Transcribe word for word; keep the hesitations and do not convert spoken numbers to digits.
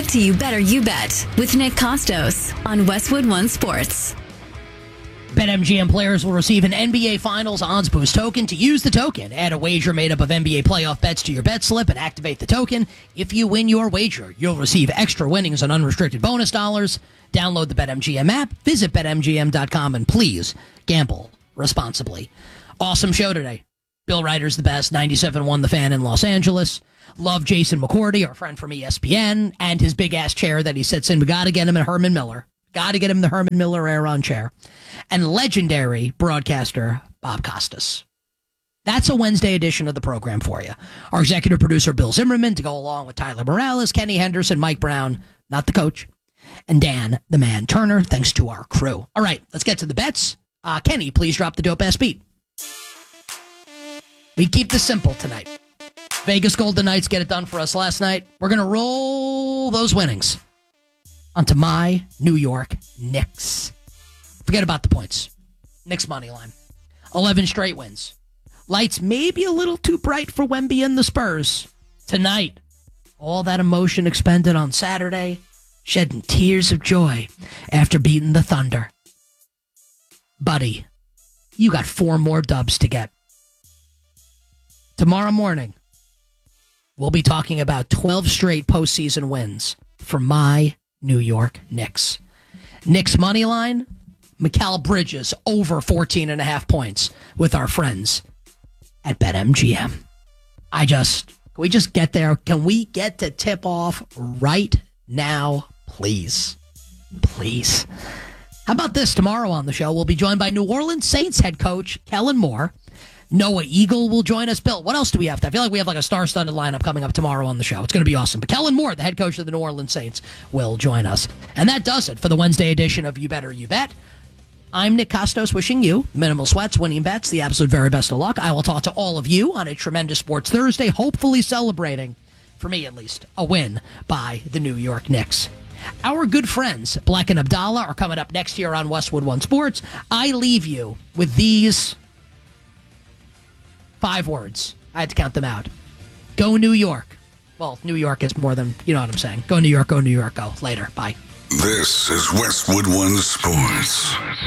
to You Better You Bet with Nick Costos on Westwood One Sports. BetMGM players will receive an N B A Finals Odds Boost token. To use the token, add a wager made up of N B A playoff bets to your bet slip and activate the token. If you win your wager, you'll receive extra winnings and unrestricted bonus dollars. Download the BetMGM app, visit Bet M G M dot com, and please gamble responsibly. Awesome show today. Bill Ryder's the best, ninety-seven point one The Fan in Los Angeles. Love Jason McCourty, our friend from E S P N, and his big-ass chair that he sits in. We got to get him a Herman Miller. Got to get him the Herman Miller Aeron chair. And legendary broadcaster Bob Costas. That's a Wednesday edition of the program for you. Our executive producer, Bill Zimmerman, to go along with Tyler Morales, Kenny Henderson, Mike Brown, not the coach, and Dan, the man Turner, thanks to our crew. All right, let's get to the bets. Uh, Kenny, please drop the dope-ass beat. We keep this simple tonight. Vegas Golden Knights get it done for us last night. We're going to roll those winnings onto my New York Knicks. Forget about the points. Knicks money line. eleven straight wins. Lights maybe a little too bright for Wemby and the Spurs. Tonight, all that emotion expended on Saturday, shedding tears of joy after beating the Thunder. Buddy, you got four more dubs to get. Tomorrow morning, we'll be talking about twelve straight postseason wins for my New York Knicks. Knicks money line, Mikal Bridges over fourteen and a half points with our friends at BetMGM. I just, can we just get there? Can we get to tip off right now, please? Please. How about this? Tomorrow on the show, we'll be joined by New Orleans Saints head coach Kellen Moore. Noah Eagle will join us. Bill, what else do we have? I feel like we have like a star-studded lineup coming up tomorrow on the show. It's going to be awesome. But Kellen Moore, the head coach of the New Orleans Saints, will join us. And that does it for the Wednesday edition of You Better You Bet. I'm Nick Costos wishing you minimal sweats, winning bets, the absolute very best of luck. I will talk to all of you on a tremendous Sports Thursday, hopefully celebrating, for me at least, a win by the New York Knicks. Our good friends, Black and Abdallah, are coming up next year on Westwood One Sports. I leave you with these five words. I had to count them out. Go New York. Well, New York is more than, you know what I'm saying. Go New York, go New York, go. Later. Bye. This is Westwood One Sports.